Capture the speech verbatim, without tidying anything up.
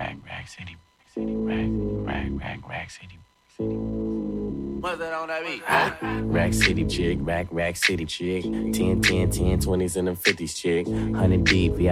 Rack City, City, Rack, Rack, Rack, Rack City, City. What's that on that beat? Rack City chick, rack, rack city chick. ten, ten, ten, twenties and them fifties chick. one hundred deep,